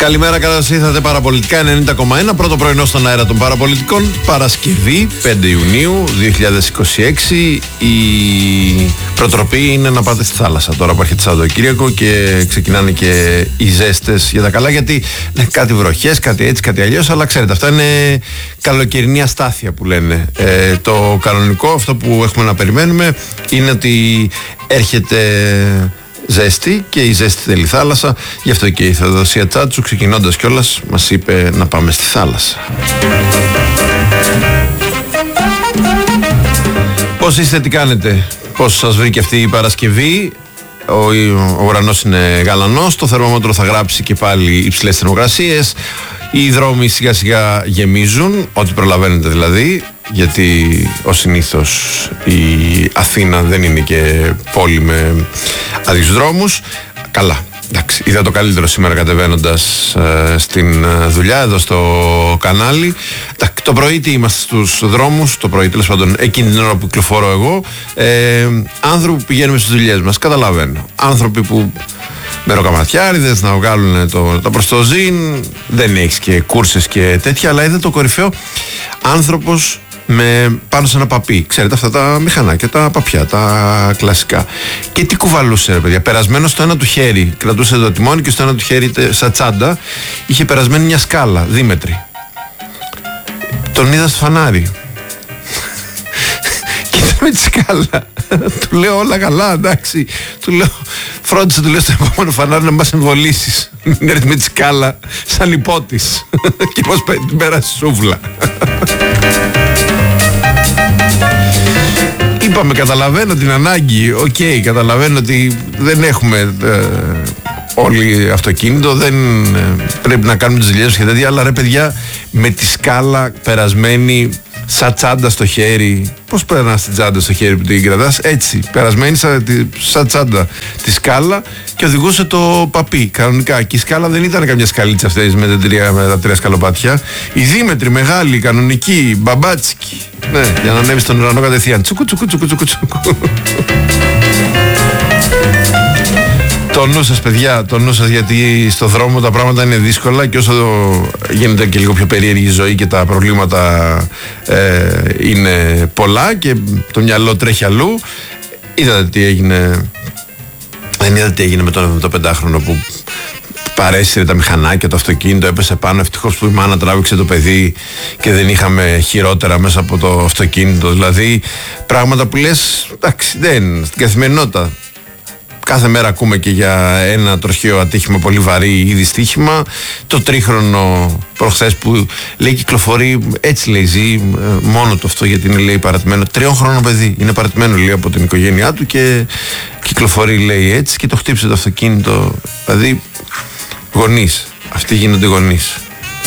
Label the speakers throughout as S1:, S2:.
S1: Καλημέρα, καλώς ήρθατε. Παραπολιτικά 90,1. Πρώτο πρωινό στον αέρα των Παραπολιτικών. Παρασκευή 5 Ιουνίου 2026. Η προτροπή είναι να πάτε στη θάλασσα τώρα που έρχεται Σαββατοκύριακο και ξεκινάνε και οι ζέστες για τα καλά. Γιατί κάτι βροχές, κάτι έτσι, κάτι αλλιώς. Αλλά ξέρετε, αυτά είναι καλοκαιρινή αστάθεια που λένε. Το κανονικό, αυτό που έχουμε να περιμένουμε, είναι ότι έρχεται ζέστη και η ζέστη θέλει θάλασσα. Γι' αυτό και η Θεοδοσία Τσάτσου, ξεκινώντας κιόλας, μας είπε να πάμε στη θάλασσα. Πώς είστε, τι κάνετε, πώς σας βρήκε αυτή η Παρασκευή? Ο ουρανός είναι γαλανός, το θερμόμετρο θα γράψει και πάλι υψηλές θερμοκρασίες. Οι δρόμοι σιγά σιγά γεμίζουν, ό,τι προλαβαίνετε δηλαδή, γιατί ως συνήθως η Αθήνα δεν είναι και πόλη με άδειους δρόμους. Καλά, εντάξει, είδα το καλύτερο σήμερα κατεβαίνοντας στην δουλειά εδώ στο κανάλι. Το πρωί τι είμαστε στους δρόμους, το πρωί τέλος πάντων εκείνη την ώρα που κυκλοφορώ εγώ, άνθρωποι που πηγαίνουμε στις δουλειές μας, καταλαβαίνω. Άνθρωποι που μεροκαματιάριδες να βγάλουν τα προστοζήν, δεν έχεις και κούρσες και τέτοια, αλλά είδα το κορυφαίο, άνθρωπος πάνω σε ένα παπί. Ξέρετε αυτά τα μηχανάκια, τα παπιά, τα κλασικά. Και τι κουβαλούσε, ρε παιδιά? Περασμένο στο ένα του χέρι, κρατούσε το τιμόνι και στο ένα του χέρι, σαν τσάντα, είχε περασμένη μια σκάλα, δίμετρη. Τον είδα στο φανάρι. Κοίτα με τη σκάλα. Του λέω όλα καλά, εντάξει. Του λέω, φρόντισε, του λέω στο επόμενο φανάρι να μας εμβολήσεις. Μην έρθει με τη σκάλα σαν υπότης. Και πως την πέρασε σούβλα. Είπαμε, καταλαβαίνω την ανάγκη. Οκ, καταλαβαίνω ότι δεν έχουμε όλοι αυτοκίνητο, δεν πρέπει να κάνουμε τις δουλειές και τέτοια, αλλά ρε παιδιά, με τη σκάλα περασμένη σαν τσάντα στο χέρι. Πώς περνάς την τσάντα στο χέρι που την κρατάς? Έτσι, περασμένη σαν τσάντα τη σκάλα και οδηγούσε το παπί κανονικά. Και η σκάλα δεν ήταν καμιά σκαλίτσα αυτές με τα τρία σκαλοπάτια. Η δίμετρη, μεγάλη, κανονική, μπαμπάτσικη. Ναι, για να ανέβει στον ουρανό κατευθείαν. Τσουκου, τσουκου, τσουκου, τσουκου, τσουκου. Το νου σας, παιδιά, το νου σας, γιατί στο δρόμο τα πράγματα είναι δύσκολα και όσο γίνεται και λίγο πιο περίεργη η ζωή και τα προβλήματα είναι πολλά και το μυαλό τρέχει αλλού. Είδατε τι έγινε? Δεν είδατε τι έγινε με το 5χρονο που παρέσυρε τα μηχανάκια, το αυτοκίνητο, έπεσε πάνω? Ευτυχώς που η μάνα τράβηξε το παιδί και δεν είχαμε χειρότερα μέσα από το αυτοκίνητο. Δηλαδή πράγματα που λες, εντάξει, δεν, στην καθημερινότητα. Κάθε μέρα ακούμε και για ένα τροχαίο ατύχημα, πολύ βαρύ ή δυστύχημα. Το 3χρονο προχθές που λέει κυκλοφορεί, έτσι λέει, ζει μόνο του αυτό, γιατί είναι, λέει, παρατημένο. 3χρονο παιδί, είναι παρατημένο, λέει, από την οικογένειά του και κυκλοφορεί, λέει, έτσι, και το χτύπησε το αυτοκίνητο. Δηλαδή γονείς, αυτοί γίνονται γονείς.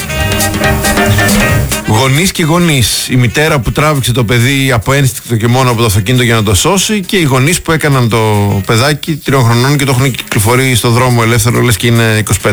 S1: Γονείς και γονείς. Η μητέρα που τράβηξε το παιδί από ένστικτο και μόνο από το αυτοκίνητο για να το σώσει, και οι γονείς που έκαναν το παιδάκι 3 χρονών και το έχουν κυκλοφορεί στο δρόμο ελεύθερο, λες και είναι 25.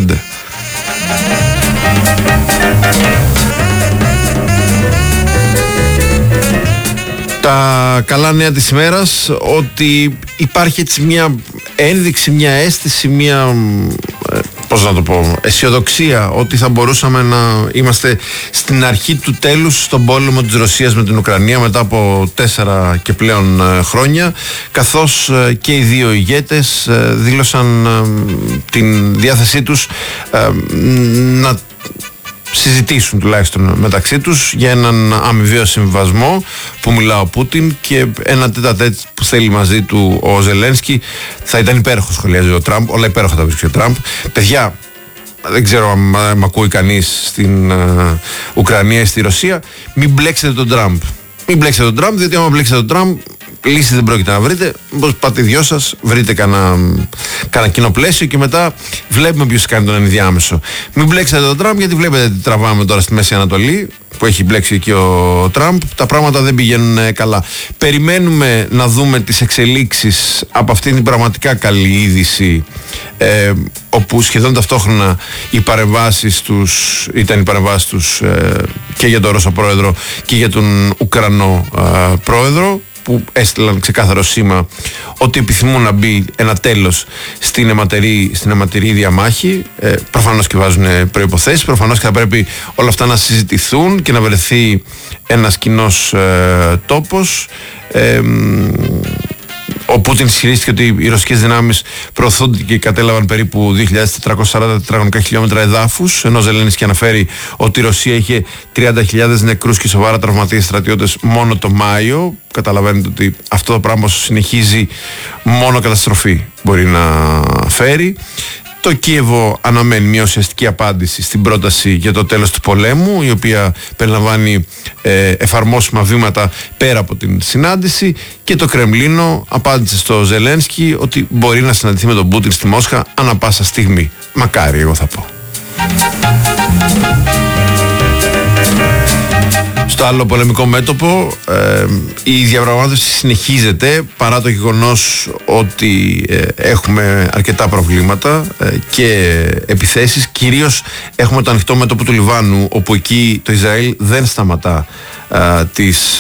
S1: Τα καλά νέα της ημέρας, ότι υπάρχει έτσι μια ένδειξη, μια αίσθηση, μια, πώς να το πω, αισιοδοξία ότι θα μπορούσαμε να είμαστε στην αρχή του τέλους στον πόλεμο της Ρωσίας με την Ουκρανία μετά από 4 και πλέον χρόνια, καθώς και οι δύο ηγέτες δήλωσαν την διάθεσή τους να συζητήσουν τουλάχιστον μεταξύ τους για έναν αμοιβαίο συμβασμό που μιλά ο Πούτιν, και ένα τέτα-τέτ που θέλει μαζί του ο Ζελένσκι. Θα ήταν υπέροχο, σχολιάζει ο Τραμπ. Όλα υπέροχα τα βρίσκει ο Τραμπ. Παιδιά, δεν ξέρω αν μ' ακούει κανείς στην Ουκρανία ή στη Ρωσία, μην μπλέξετε τον Τραμπ. Μην μπλέξετε τον Τραμπ, διότι άμα μπλέξετε τον Τραμπ, λύση δεν πρόκειται να βρείτε. Μήπως πάτε οι δυο σας, βρείτε κανένα κοινό πλαίσιο και μετά βλέπουμε ποιος κάνει τον ενδιάμεσο. Μην μπλέξετε τον Τραμπ, γιατί βλέπετε τι τραβάμε τώρα στη Μέση Ανατολή, που έχει μπλέξει εκεί ο Τραμπ. Τα πράγματα δεν πηγαίνουν καλά. Περιμένουμε να δούμε τις εξελίξεις από αυτήν την πραγματικά καλή είδηση, όπου σχεδόν ταυτόχρονα οι παρεμβάσεις τους ήταν οι παρεμβάσεις τους και για τον Ρώσο πρόεδρο και για τον Ουκρανό πρόεδρο. που έστειλαν ξεκάθαρο σήμα ότι επιθυμούν να μπει ένα τέλος στην αιματηρή διαμάχη. Προφανώς και βάζουν προϋποθέσεις, προφανώς και θα πρέπει όλα αυτά να συζητηθούν και να βρεθεί ένας κοινός τόπος. Ο Πούτιν ισχυρίστηκε ότι οι ρωσικές δυνάμεις προωθούνται και κατέλαβαν περίπου 2.440 τετραγωνικά χιλιόμετρα εδάφους, ενώ Ζελένσκι αναφέρει ότι η Ρωσία είχε 30.000 νεκρούς και σοβαρά τραυματίες στρατιώτες μόνο το Μάιο. Καταλαβαίνετε ότι αυτό το πράγμα συνεχίζει, μόνο καταστροφή μπορεί να φέρει. Το Κίεβο αναμένει μια ουσιαστική απάντηση στην πρόταση για το τέλος του πολέμου, η οποία περιλαμβάνει εφαρμόσιμα βήματα πέρα από την συνάντηση, και το Κρεμλίνο απάντησε στο Ζελένσκι ότι μπορεί να συναντηθεί με τον Πούτιν στη Μόσχα ανά πάσα στιγμή. Μακάρι, εγώ θα πω. Στο άλλο πολεμικό μέτωπο η διαπραγμάτευση συνεχίζεται παρά το γεγονός ότι έχουμε αρκετά προβλήματα και επιθέσεις. Κυρίως έχουμε το ανοιχτό μέτωπο του Λιβάνου, όπου εκεί το Ισραήλ δεν σταματά τις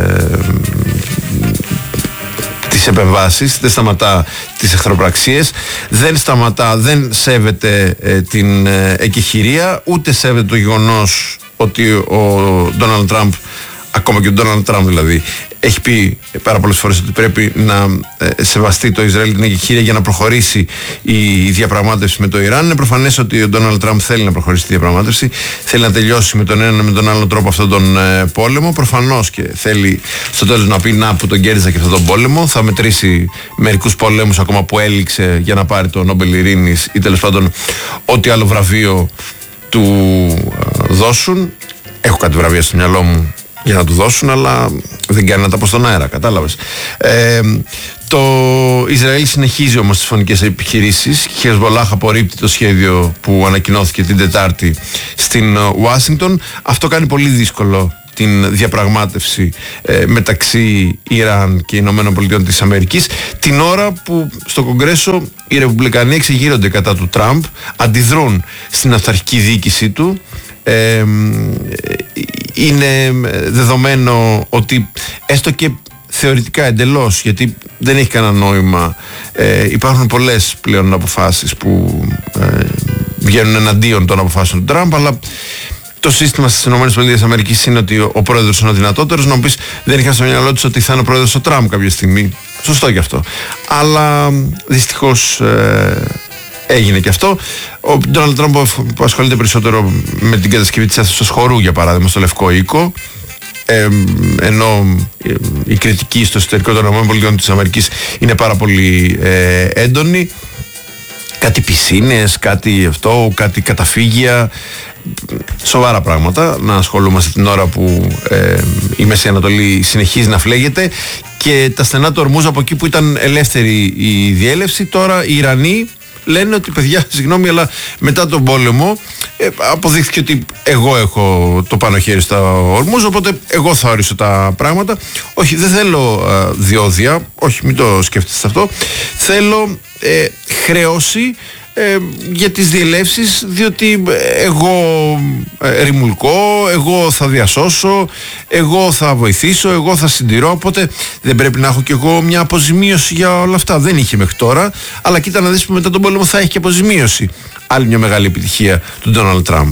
S1: επεμβάσεις, δεν σταματά τις εχθροπραξίες, δεν σέβεται την εκεχηρία, ούτε σέβεται το γεγονός ότι ο Ντόναλντ Τραμπ, ακόμα και ο Ντόναλντ Τραμπ δηλαδή, έχει πει πάρα πολλές φορές ότι πρέπει να σεβαστεί το Ισραήλ την εκεχηρία για να προχωρήσει η διαπραγμάτευση με το Ιράν. Είναι προφανές ότι ο Ντόναλντ Τραμπ θέλει να προχωρήσει τη διαπραγμάτευση, θέλει να τελειώσει με τον ένα με τον άλλο τρόπο αυτόν τον πόλεμο. Προφανώς και θέλει στο τέλος να πει να που τον κέρδισα και αυτόν τον πόλεμο. Θα μετρήσει μερικούς πολέμους ακόμα που έληξε για να πάρει το Νόμπελ Ειρήνης ή τέλος πάντων ό,τι άλλο βραβείο του δώσουν. Έχω κάτι βραβεία στο μυαλό μου για να του δώσουν, αλλά δεν κάνει να τα πω στον αέρα, κατάλαβες. Το Ισραήλ συνεχίζει όμως τις φωνικές επιχειρήσεις. Η Χεσμολάχ απορρίπτει το σχέδιο που ανακοινώθηκε την Τετάρτη στην Ουάσιγκτον. Αυτό κάνει πολύ δύσκολο την διαπραγμάτευση μεταξύ Ιράν και Ηνωμένων Πολιτειών της Αμερικής, την ώρα που στο Κογκρέσο οι Ρεπουμπλικανοί εξεγείρονται κατά του Τραμπ, αντιδρούν στην αυταρχική διοίκησή του. Είναι δεδομένο ότι έστω και θεωρητικά εντελώς, γιατί δεν έχει κανένα νόημα, υπάρχουν πολλές πλέον αποφάσεις που βγαίνουν εναντίον των αποφάσεων του Τραμπ, αλλά το σύστημα στις ΗΠΑ είναι ότι ο πρόεδρος είναι ο δυνατότερος. Να μου πεις, δεν είχα στο μυαλό της ότι θα είναι ο πρόεδρος ο Τραμπ κάποια στιγμή. Σωστό και αυτό. Αλλά δυστυχώς έγινε και αυτό. Ο Ντόναλντ Τραμπ που ασχολείται περισσότερο με την κατασκευή της αίθουσας χορού, για παράδειγμα, στο Λευκό Οίκο, ενώ η κριτική στο εσωτερικό των ΗΠΑ είναι πάρα πολύ έντονη. Κάτι πισίνες, κάτι αυτό, κάτι καταφύγια, σοβαρά πράγματα να ασχολούμαστε την ώρα που η Μέση Ανατολή συνεχίζει να φλέγεται και τα στενά του Ορμούζ, από εκεί που ήταν ελεύθερη η διέλευση, τώρα οι Ιρανοί λένε ότι παιδιά, συγγνώμη, αλλά μετά τον πόλεμο αποδείχθηκε ότι εγώ έχω το πάνω χέρι στα Ορμούζ, οπότε εγώ θα ορίσω τα πράγματα. Όχι, δεν θέλω διόδια, όχι, μην το σκέφτεστε αυτό. Θέλω χρέωση για τις διελεύσεις, διότι εγώ ρημουλκώ, εγώ θα διασώσω, εγώ θα βοηθήσω, εγώ θα συντηρώ, οπότε δεν πρέπει να έχω κι εγώ μια αποζημίωση για όλα αυτά. Δεν είχε μέχρι τώρα, αλλά κοίτα να δεις που μετά τον πόλεμο θα έχει και αποζημίωση. Άλλη μια μεγάλη επιτυχία του Ντόναλντ Τραμπ.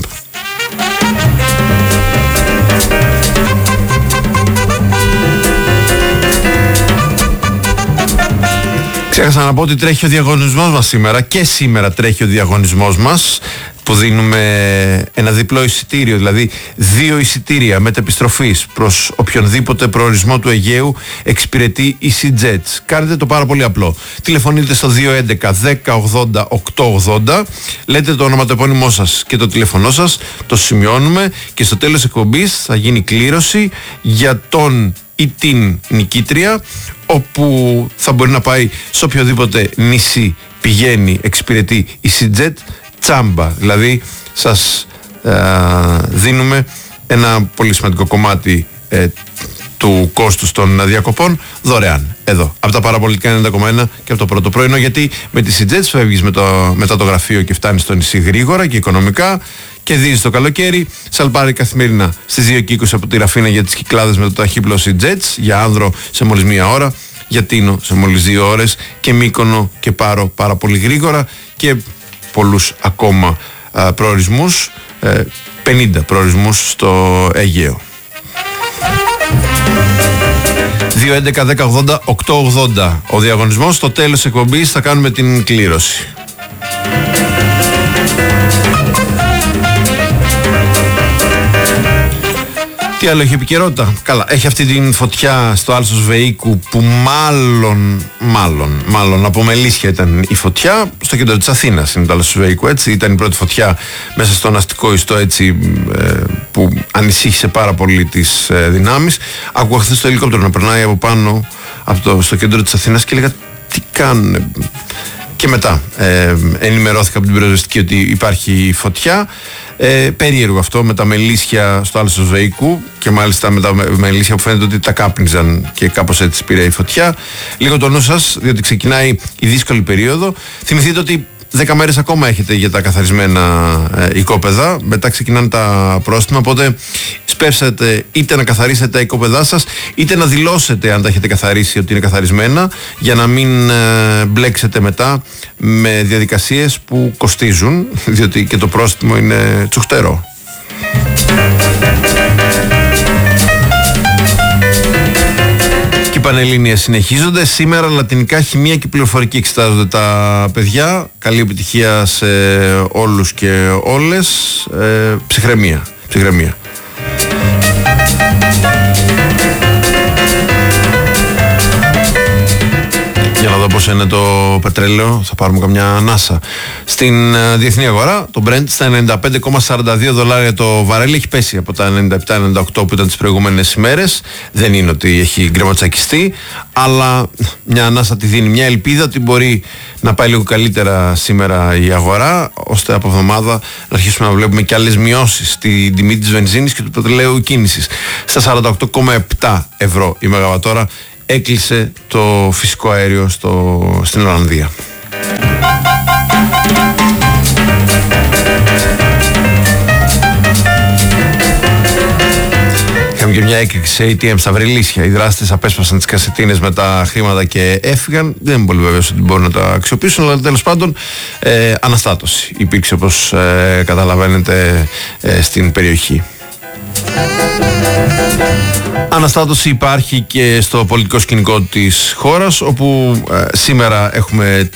S1: Ξέχασα να πω ότι τρέχει ο διαγωνισμός μας σήμερα, και σήμερα τρέχει ο διαγωνισμός μας, που δίνουμε ένα διπλό εισιτήριο, δηλαδή 2 εισιτήρια μετεπιστροφής προς οποιονδήποτε προορισμό του Αιγαίου εξυπηρετεί η EasyJet. Κάνετε το πάρα πολύ απλό. Τηλεφωνείτε στο 211 1080 880, λέτε το ονοματεπώνυμό σας και το τηλέφωνό σας, το σημειώνουμε και στο τέλος εκπομπής θα γίνει κλήρωση για τον ή την νικήτρια, όπου θα μπορεί να πάει σε οποιοδήποτε νησί πηγαίνει, εξυπηρετεί η EasyJet τσάμπα. Δηλαδή σας δίνουμε ένα πολύ σημαντικό κομμάτι του κόστους των διακοπών δωρεάν. Από τα παραπολιτικά 90,1 και από το πρώτο πρωινό, γιατί με τη EasyJet φεύγεις μετά το γραφείο και φτάνεις στο νησί γρήγορα και οικονομικά, κερδίζει το καλοκαίρι. Σαλπάρι καθημερινά στις 2:20 από τη Ραφίνα για τις Κυκλάδες με το ταχύπλωση Jets, για Άνδρο σε μόλις 1 ώρα, για Τίνο σε μόλις 2 ώρες και Μύκονο και Πάρο πάρα πολύ γρήγορα και πολλούς ακόμα προορισμούς, 50 προορισμούς στο Αιγαίο. 2-11-10-80-8-80 ο διαγωνισμός. Στο τέλος της εκπομπής θα κάνουμε την κλήρωση. Τι άλλο έχει επικαιρότητα? Καλά, έχει αυτή την φωτιά στο Άλσος Βεϊκού που μάλλον από Μελίσια ήταν η φωτιά. Στο κέντρο της Αθήνας είναι το Άλσος Βεϊκού, έτσι. Ήταν η πρώτη φωτιά μέσα στον αστικό ιστό, έτσι, που ανησύχησε πάρα πολύ τις δυνάμεις. Άκουγα χθες το ελικόπτερο να περνάει από πάνω στο κέντρο της Αθήνας και έλεγα τι κάνουν. Και μετά ενημερώθηκα από την πυροσβεστική ότι υπάρχει φωτιά. Περίεργο αυτό με τα μελίσια στο Άλσος Βεϊκού και μάλιστα με τα μελίσια που φαίνεται ότι τα κάπνιζαν και κάπως έτσι πήρε η φωτιά. Λίγο το νου σας, διότι ξεκινάει η δύσκολη περίοδο. Θυμηθείτε ότι 10 μέρες ακόμα έχετε για τα καθαρισμένα οικόπεδα. Μετά ξεκινάνε τα πρόστιμα. Οπότε σπεύσατε είτε να καθαρίσετε τα οικόπεδά σας, είτε να δηλώσετε αν τα έχετε καθαρίσει ότι είναι καθαρισμένα, για να μην μπλέξετε μετά με διαδικασίες που κοστίζουν, διότι και το πρόστιμο είναι τσουχτερό. Οι Πανελλήνιες συνεχίζονται. Σήμερα λατινικά, χημεία και πληροφορική εξετάζονται τα παιδιά. Καλή επιτυχία σε όλους και όλες. Ψυχραιμία. Για να δω πώς είναι το πετρέλαιο, θα πάρουμε καμιά ανάσα. Στην διεθνή αγορά, το Brent στα $95,42 το βαρέλι, έχει πέσει από τα 97-98 που ήταν τις προηγούμενες ημέρες. Δεν είναι ότι έχει γκρεματσακιστεί, αλλά μια ανάσα τη δίνει, μια ελπίδα ότι μπορεί να πάει λίγο καλύτερα σήμερα η αγορά, ώστε από εβδομάδα να αρχίσουμε να βλέπουμε και άλλες μειώσεις στην τιμή της βενζίνης και του πετρελαίου κίνησης. Στα 48,7 ευρώ η μεγαβατόρα έκλεισε το φυσικό αέριο στην Ολλανδία. Είχαμε και μια έκρηξη σε ATM στα Βρυλίσια. Οι δράστες απέσπασαν τις κασετίνες με τα χρήματα και έφυγαν. Δεν είμαι πολύ βέβαιος ότι μπορούν να τα αξιοποιήσουν, αλλά τέλος πάντων αναστάτωση υπήρξε, όπως καταλαβαίνετε, στην περιοχή. Αναστάτωση υπάρχει και στο πολιτικό σκηνικό της χώρας, όπου σήμερα έχουμε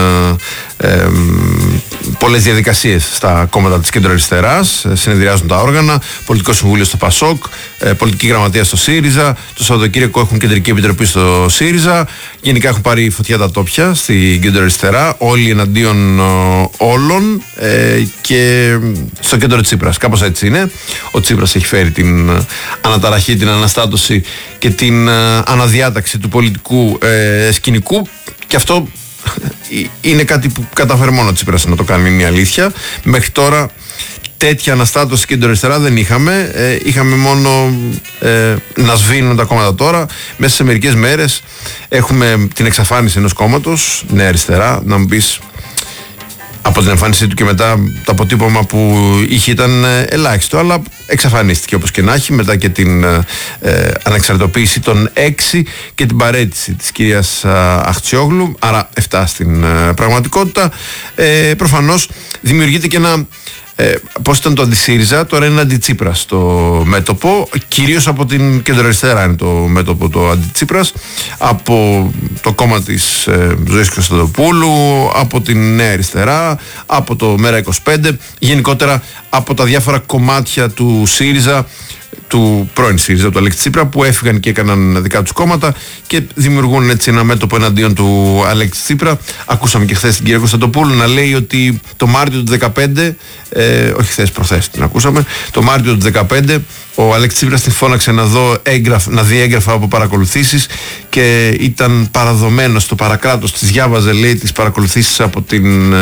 S1: πολλές διαδικασίες στα κόμματα της κεντροαριστεράς. Συνεδριάζουν τα όργανα, πολιτικό συμβούλιο στο ΠΑΣΟΚ, πολιτική γραμματεία στο ΣΥΡΙΖΑ. Το Σαββατοκύριακο έχουν κεντρική επιτροπή στο ΣΥΡΙΖΑ. Γενικά έχουν πάρει φωτιά τα τόπια στην κεντροαριστερά, όλοι εναντίον όλων, και στο κέντρο Τσίπρας. Κάπως έτσι είναι. Ο Τσίπρας έχει φέρει την αναταραχή, την αναστάτωση και την αναδιάταξη του πολιτικού σκηνικού, και αυτό είναι κάτι που καταφέρει μόνο ο Τσίπρας να το κάνει, είναι η αλήθεια. Μέχρι τώρα τέτοια αναστάτωση και αριστερά δεν είχαμε. Είχαμε μόνο να σβήνουν τα κόμματα. Τώρα μέσα σε μερικές μέρες έχουμε την εξαφάνιση ενός κόμματος, Νέα Αριστερά. Να μου πεις, από την εμφάνισή του και μετά το αποτύπωμα που είχε ήταν ελάχιστο, αλλά εξαφανίστηκε όπως και να έχει, μετά και την ανεξαρτητοποίηση των 6 και την παραίτηση της κυρίας Αχτσιόγλου, άρα 7 στην πραγματικότητα. Προφανώς δημιουργείται και ένα πώς ήταν το αντισύριζα, τώρα είναι αντιτσίπρας το μέτωπο, κυρίως από την κεντροαριστερά είναι το μέτωπο το αντιτσίπρας, από το κόμμα της Ζωής Κωνσταντοπούλου, από την Νέα Αριστερά, από το ΜΕΡΑ25, γενικότερα από τα διάφορα κομμάτια του ΣΥΡΙΖΑ, του πρώην ΣΥΡΙΖΑ, του Αλέξη Τσίπρα, που έφυγαν και έκαναν δικά τους κόμματα και δημιουργούν έτσι ένα μέτωπο εναντίον του Αλέξη Τσίπρα. Ακούσαμε και χθες την κυρία Κωνσταντοπούλου να λέει ότι το Μάρτιο του 2015, όχι χθες, προχθές την ακούσαμε, το Μάρτιο του 2015 ο Αλέξη Τσίπρας την φώναξε να δει έγγραφα από παρακολουθήσεις και ήταν παραδομένος στο παρακράτος, τις διάβαζε, λέει, τις παρακολουθήσεις από την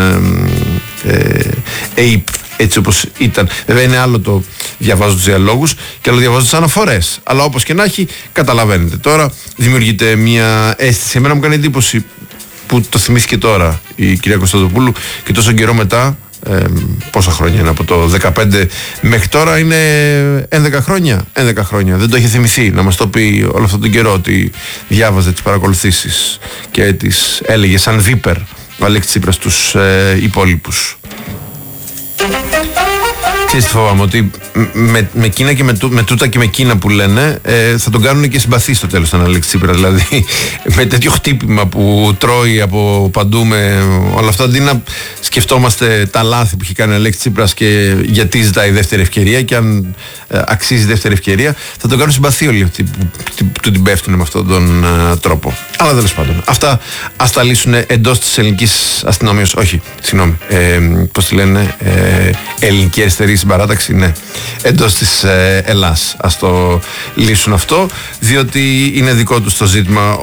S1: ΕΙΠ, έτσι όπως ήταν. Βέβαια είναι άλλο το διαβάζω τους διαλόγους και άλλο διαβάζω τις αναφορές, αλλά όπως και να έχει, καταλαβαίνετε. Τώρα δημιουργείται μια αίσθηση, εμένα μου κάνει εντύπωση που το θυμήθηκε τώρα η κυρία Κωνσταντοπούλου και τόσο καιρό μετά Πόσα χρόνια είναι από το 2015 μέχρι τώρα? Είναι 11 χρόνια. 11 χρόνια. Δεν το έχει θυμηθεί να μας το πει όλο αυτόν τον καιρό, ότι διάβαζε τις παρακολουθήσεις και τις έλεγε σαν βίπερ ο Αλέξης Τσίπρας στους υπόλοιπους. Ξέρεις τι φοβάμαι? Ότι με εκείνα και με τούτα και με εκείνα που λένε θα τον κάνουν και συμπαθή στο τέλος τον Αλέξη Τσίπρα. Δηλαδή με τέτοιο χτύπημα που τρώει από παντού, με όλα αυτά, αντί να σκεφτόμαστε τα λάθη που έχει κάνει ο Αλέξη Τσίπρας και γιατί ζητάει δεύτερη ευκαιρία και αν αξίζει δεύτερη ευκαιρία, θα τον κάνουν συμπαθή όλοι αυτοί που την πέφτουν με αυτόν τον τρόπο. Αλλά τέλος πάντων, αυτά ας τα λύσουν εντός της ελληνικής αστυνομίας. Όχι, συγγνώμη, πώς τη λένε, ελληνική αριστερή συμπαράταξη, ναι, εντός της Ελλάς. Ας το λύσουν αυτό, διότι είναι δικό τους το ζήτημα.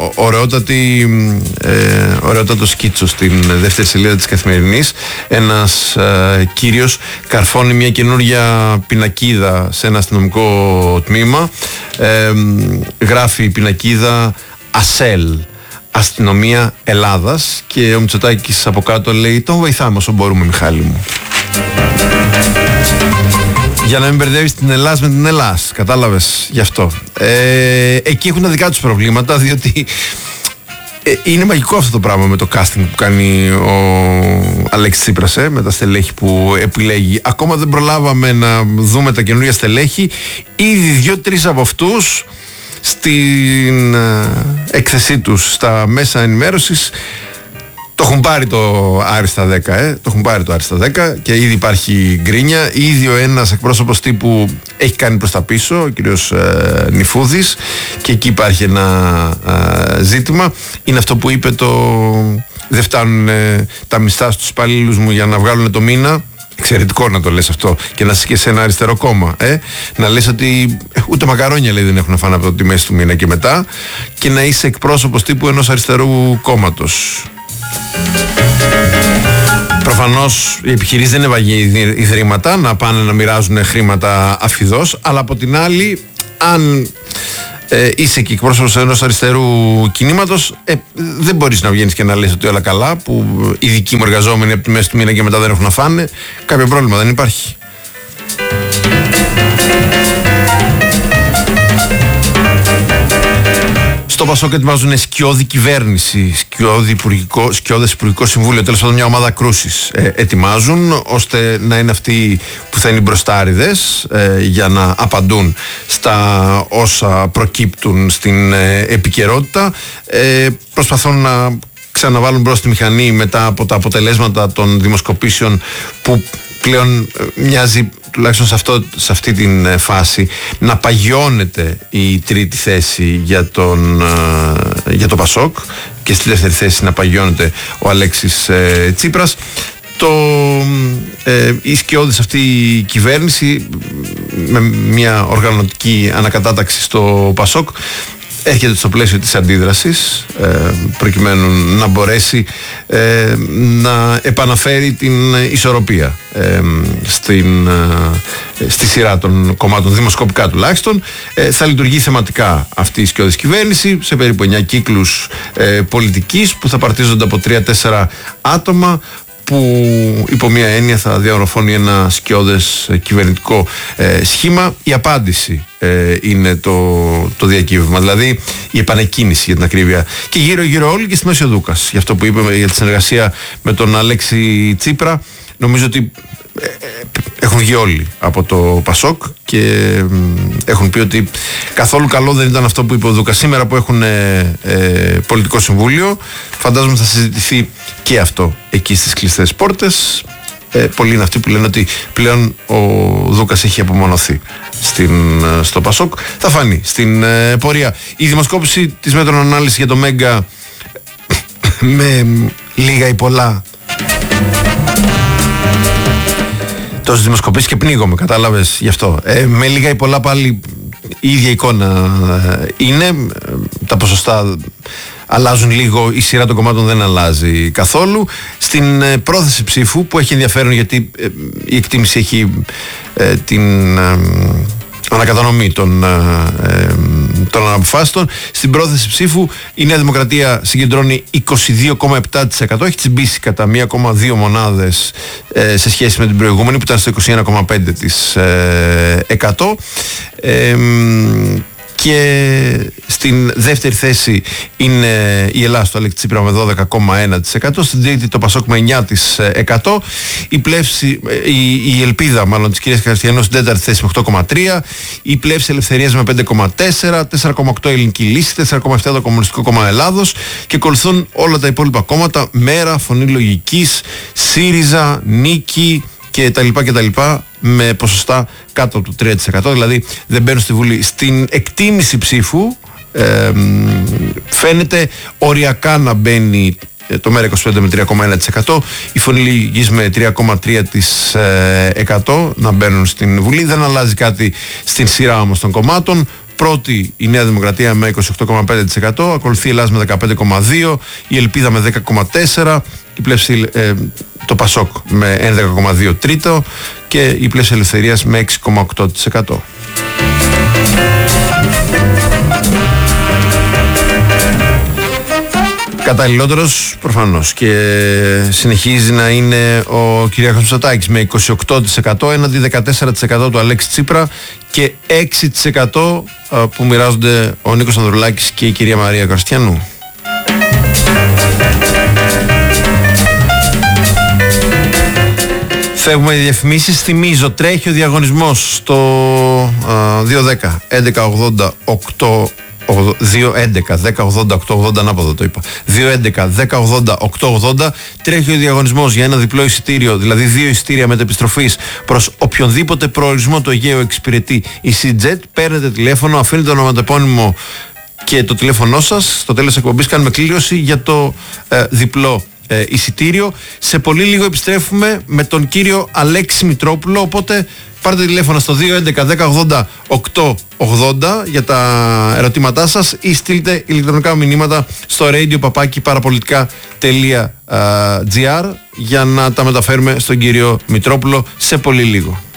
S1: Ωραιότατο σκίτσο στην δεύτερη σελίδα της Καθημερινής. Ένας κύριος καρφώνει μια καινούργια πινακίδα σε ένα αστυνομικό τμήμα. Γράφει η πινακίδα «ΑΣΕΛ», Αστυνομία Ελλάδας, και ο Μητσοτάκης από κάτω λέει: «Τον βοηθάμε όσο μπορούμε, Μιχάλη μου». Για να μην μπερδεύεις την Ελλάς με την Ελλάς, κατάλαβες, γι' αυτό. Εκεί έχουν τα δικά τους προβλήματα, διότι είναι μαγικό αυτό το πράγμα με το casting που κάνει ο Αλέξης Τσίπρας, με τα στελέχη που επιλέγει. Ακόμα δεν προλάβαμε να δούμε τα καινούργια στελέχη, ήδη 2-3 από αυτούς στην έκθεσή τους στα μέσα ενημέρωσης το έχουν πάρει το άριστα 10, το έχουν πάρει το άριστα 10 και ήδη υπάρχει γκρίνια. Ήδη ο ένας εκπρόσωπος τύπου έχει κάνει προς τα πίσω, ο κύριος Νιφούδης, και εκεί υπάρχει ένα ζήτημα. Είναι αυτό που είπε δεν φτάνουν τα μισθά στους υπαλλήλους μου για να βγάλουν το μήνα. Εξαιρετικό να το λες αυτό και να είσαι και σε ένα αριστερό κόμμα. Να λες ότι ούτε μακαρόνια, λέει, δεν έχουν να φάνε από τη μέση του μήνα και μετά, και να είσαι εκπρόσωπος τύπου ενός αριστερού κόμματος. Προφανώς οι επιχειρήσεις δεν είναι βαγή ιδρύματα να πάνε να μοιράζουν χρήματα αφιδώς, αλλά από την άλλη, αν είσαι και εκπρόσωπος ενός αριστερού κινήματος, δεν μπορείς να βγαίνεις και να λες ότι όλα καλά, που οι δικοί μου εργαζόμενοι από τη μέση του μήνα και μετά δεν έχουν να φάνε. Κάποιο πρόβλημα δεν υπάρχει. Στο Πασόκ ετοιμάζουν σκιώδη κυβέρνηση, σκιώδες υπουργικό συμβούλιο, τέλος πάντων μια ομάδα κρούσης ετοιμάζουν, ώστε να είναι αυτοί που θα είναι οι μπροστάριδες για να απαντούν στα όσα προκύπτουν στην επικαιρότητα. Προσπαθούν να ξαναβάλουν μπρος τη μηχανή μετά από τα αποτελέσματα των δημοσκοπήσεων, που πλέον μοιάζει, τουλάχιστον σε αυτή την φάση, να παγιώνεται η τρίτη θέση για το Πασόκ, και στη δεύτερη θέση να παγιώνεται ο Αλέξης Τσίπρας. Η σκιώδης αυτή η κυβέρνηση, με μια οργανωτική ανακατάταξη στο Πασόκ, έρχεται στο πλαίσιο της αντίδρασης, προκειμένου να μπορέσει να επαναφέρει την ισορροπία στη σειρά των κομμάτων, δημοσκοπικά τουλάχιστον. Θα λειτουργεί θεματικά αυτή η σκιώδης κυβέρνηση σε περίπου 9 κύκλους πολιτικής, που θα παρτίζονται από 3-4 άτομα, που υπό μία έννοια θα διαμορφώνει ένα σκιώδες κυβερνητικό σχήμα. Η απάντηση είναι το διακύβευμα, δηλαδή η επανεκκίνηση, για την ακρίβεια. Και γύρω όλοι, και στη μέση ο Δούκας. Γι' αυτό που είπε για τη συνεργασία με τον Αλέξη Τσίπρα, νομίζω ότι έχουν βγει όλοι από το Πασόκ και έχουν πει ότι καθόλου καλό δεν ήταν αυτό που είπε ο Δούκας. Σήμερα που έχουν πολιτικό συμβούλιο, φαντάζομαι θα συζητηθεί και αυτό εκεί στις κλειστές πόρτες. Πολλοί είναι αυτοί που λένε ότι πλέον ο Δούκας έχει απομονωθεί στο Πασόκ. Θα φανεί στην πορεία. Η δημοσκόπηση της Μέτρων Ανάλυσης για το Μέγκα, με λίγα ή πολλά, τόσες δημοσκοπήσεις και πνίγομαι, κατάλαβες, γι' αυτό. Με λίγα ή πολλά πάλι η ίδια εικόνα είναι. Τα ποσοστά αλλάζουν λίγο, η σειρά των κομμάτων δεν αλλάζει καθόλου. Στην πρόθεση ψήφου, που έχει ενδιαφέρον γιατί η εκτίμηση έχει την ανακατανομή των των αναποφάσιστων. Στην πρόθεση ψήφου η Νέα Δημοκρατία συγκεντρώνει 22,7%, έχει τσιμπήσει κατά 1,2 μονάδες σε σχέση με την προηγούμενη που ήταν στο 21,5%. Και στην δεύτερη θέση είναι η Ελλάδα του Αλέξη Τσίπρα με 12,1%. Στην τρίτη το Πασόκ με 9%. Η Ελπίδα μάλλον της κυρίας Χριστιανού στην τέταρτη θέση με 8,3%. Η Πλεύση Ελευθερίας με 5,4%. 4,8% η Ελληνική Λύση. 4,7% το Κομμουνιστικό Κόμμα Ελλάδος. Και ακολουθούν όλα τα υπόλοιπα κόμματα. Μέρα, Φωνή Λογικής, ΣΥΡΙΖΑ, Νίκη και τα λοιπά, με ποσοστά κάτω από το 3%, δηλαδή δεν μπαίνουν στη Βουλή. Στην εκτίμηση ψήφου φαίνεται οριακά να μπαίνει το ΜΕΡΑ25 με 3,1%, η Φωνή Λογικής με 3,3% να μπαίνουν στην Βουλή. Δεν αλλάζει κάτι στην σειρά όμως των κομμάτων. Πρώτη η Νέα Δημοκρατία με 28,5%, ακολουθεί η Ελλάδα με 15,2%, η Ελπίδα με 10,4%, η Πλεύση, το Πασόκ με 11,2 τρίτο και η Πλεύση Ελευθερίας με 6,8%. Καταλληλότερος προφανώς και συνεχίζει να είναι ο Κυριάκος Μητσοτάκης με 28% έναντι 14% του Αλέξη Τσίπρα και 6% που μοιράζονται ο Νίκος Ανδρουλάκης και η κυρία Μαρία Καρστιανού. Φεύγουμε οι διαφημίσεις. Θυμίζω, τρέχει ο διαγωνισμός στο 210 11 80 2-11-10-80-8-80, ανάποδα το είπα. 2-11-10-80-8-80. Τρέχει ο διαγωνισμός για ένα διπλό εισιτήριο, δηλαδή 2 εισιτήρια μετεπιστροφής προς οποιονδήποτε προορισμό το Αιγαίο εξυπηρετεί η CJet. Παίρνετε τηλέφωνο, αφήνετε το ονοματεπώνυμο και το τηλέφωνό σας. Στο τέλος της εκπομπής κάνουμε κλήρωση για το διπλό εισιτήριο. Σε πολύ λίγο επιστρέφουμε με τον κύριο Αλέξη Μητρόπουλο, οπότε πάρτε τηλέφωνο στο 2-11-10-80-8-80 για τα ερωτήματά σας ή στείλτε ηλεκτρονικά μηνύματα στο radio@parapolitica.gr για να τα μεταφέρουμε στον κύριο Μητρόπουλο σε πολύ λίγο.